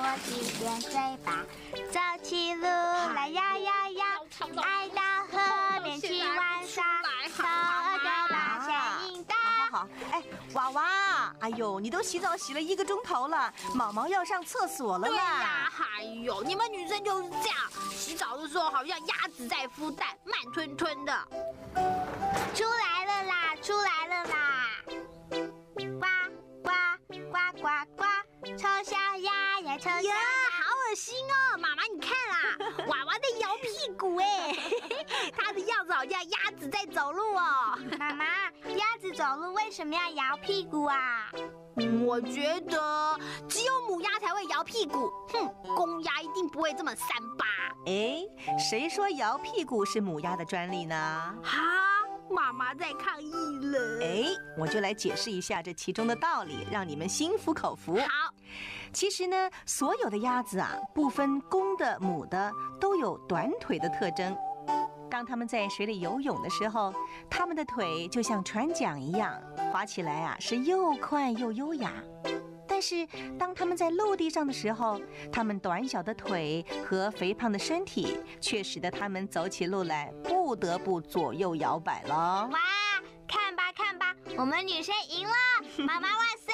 几点嘴巴，走起路来摇摇摇，爱到河边去玩耍，头儿对吧先引导。 好，哎，娃娃，哎呦，你都洗澡洗了1个钟头了，毛毛要上厕所了啦。 对呀，哎呦，你们女生就是这样，洗澡的时候好像鸭子在孵蛋，慢吞吞的。 出来了啦，出来了啦！呱呱呱呱呱，臭小鸭呀，臭小呀， 鸭。 好恶心哦！妈妈，你看啦，娃娃在摇屁股哎，它的样子好像鸭子在走路哦。 妈妈，鸭子走路为什么要摇屁股啊？ 我觉得只有母鸭才会摇屁股，公鸭一定不会这么三八。 哎，谁说摇屁股是母鸭的专利呢？ 哈，妈妈在抗议了。 哎，我就来解释一下这其中的道理，让你们心服口服。 好， 其实呢，所有的鸭子啊，不分公的母的，都有短腿的特征。当它们在水里游泳的时候，它们的腿就像船桨一样，滑起来啊是又快又优雅。但是当它们在陆地上的时候，它们短小的腿和肥胖的身体，却使得它们走起路来不得不左右摇摆了。 哇，看吧看吧，我们女生赢了！妈妈万岁！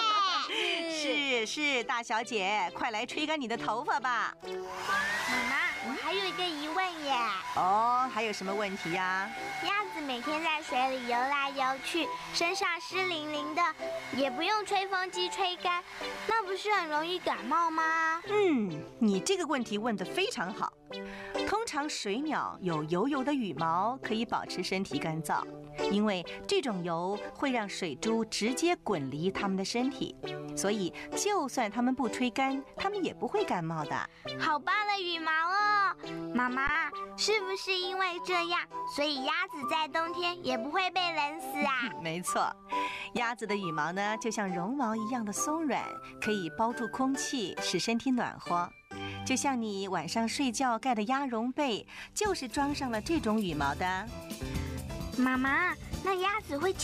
是，大小姐，快来吹干你的头发吧。 妈妈，我还有一个疑问耶。 哦，还有什么问题呀？ 鸭子每天在水里游来游去，身上湿淋淋的，也不用吹风机吹干，那不是很容易感冒吗？ 你这个问题问得非常好。通常水鸟有油油的羽毛，可以保持身体干燥，因为这种油会让水珠直接滚离它们的身体，所以就算它们不吹干，它们也不会感冒的。 好棒的羽毛哦！妈妈，是不是因为这样，所以鸭子在冬天也不会被冷死啊？ 没错，鸭子的羽毛呢，就像绒毛一样的松软，可以包住空气，使身体暖和。就像你晚上睡觉盖的鸭绒被，就是装上了这种羽毛的。 妈妈，那鸭子会